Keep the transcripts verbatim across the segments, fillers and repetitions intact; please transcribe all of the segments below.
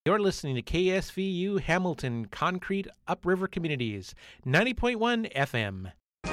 You're listening to K S V U Hamilton Concrete Upriver Communities, ninety point one F M.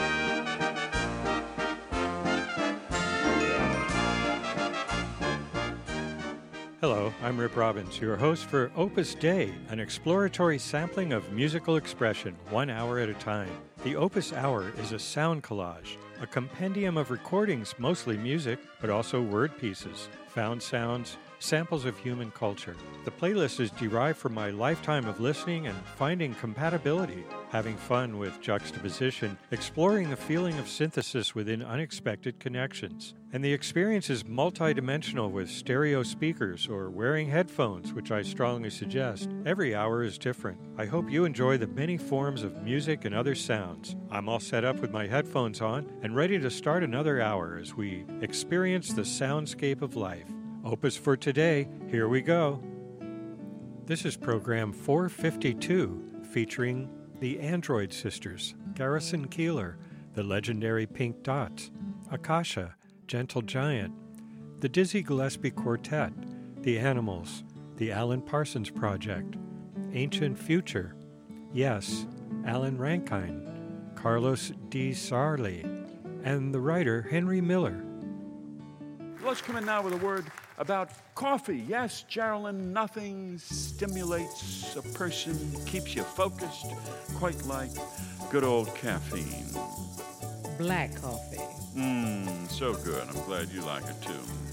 Hello, I'm Rip Robbins, your host for Opus Day, an exploratory sampling of musical expression, one hour at a time. The Opus Hour is a sound collage, a compendium of recordings, mostly music, but also word pieces, found sounds, samples of human culture. The playlist is derived from my lifetime of listening and finding compatibility, having fun with juxtaposition, exploring the feeling of synthesis within unexpected connections. And the experience is multidimensional with stereo speakers or wearing headphones, which I strongly suggest. Every hour is different. I hope you enjoy the many forms of music and other sounds. I'm all set up with my headphones on and ready to start another hour as we experience the soundscape of life. Opus for today, here we go. This is program four fifty-two, featuring the Android Sisters, Garrison Keillor, the legendary Pink Dots, Akasha, Gentle Giant, the Dizzy Gillespie Quartet, the Animals, the Alan Parsons Project, Ancient Future, Yes, Alan Rankine, Carlos Di Sarli, and the writer Henry Miller. Let's come in now with a word about coffee. Yes, Geraldine, nothing stimulates a person, keeps you focused, quite like good old caffeine. Black coffee. Mmm, so good. I'm glad you like it too.